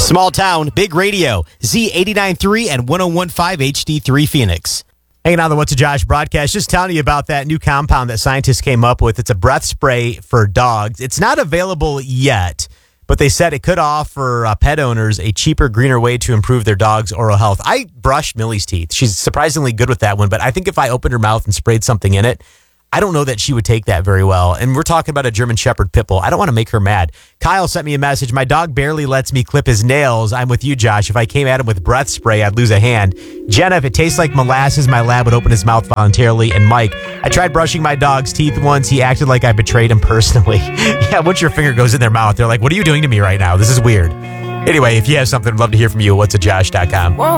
Small town, big radio. Z89.3 and 101.5 HD3 Phoenix. Hanging on the What's a Josh broadcast, just telling you about that new compound that scientists came up with. It's a breath spray for dogs. It's not available yet, but they said it could offer pet owners a cheaper, greener way to improve their dog's oral health. I brushed Millie's teeth. She's surprisingly good with that one, but I think if I opened her mouth and sprayed something in it, I don't know that she would take that very well. And we're talking about a German Shepherd pit bull. I don't want to make her mad. Kyle sent me a message. My dog barely lets me clip his nails. I'm with you, Josh. If I came at him with breath spray, I'd lose a hand. Jenna, if it tastes like molasses, my lab would open his mouth voluntarily. And Mike, I tried brushing my dog's teeth once. He acted like I betrayed him personally. Yeah, once your finger goes in their mouth, they're like, what are you doing to me right now? This is weird. Anyway, if you have something, I'd love to hear from you at whatsajosh.com.